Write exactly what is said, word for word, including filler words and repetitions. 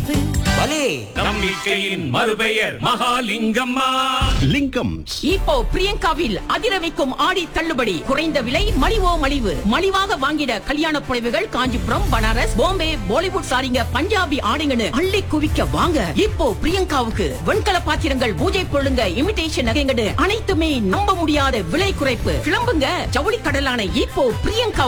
மலிவு. பலே நம்பிக்கையின் மறுபெயர் மகாலிங்கம்மா. லிங்கம்ஸ். இப்போ பிரியங்காவில் அதிர வைக்கும் ஆடி தள்ளுபடி. குறைந்த விலை, மலிவோ மலிவு. மலிவாக வாங்கிட கல்யாண புடவைகள் காஞ்சிபுரம், பனாரஸ், பாம்பே, பாலிவுட் சாரிங்க, பஞ்சாபி ஆடைங்கன்னு அள்ளி குவிக்க வாங்க. இப்போ பிரியங்காவுக்கு வெண்கல பாத்திரங்கள், பூஜை பொருளுங்க, இமிடேஷன் நகைங்கன்னு அனைத்துமே நம்ப முடியாத விலை குறைப்பு. கிளம்புங்க, ஜவுளி கடலான இப்போ பிரியங்கா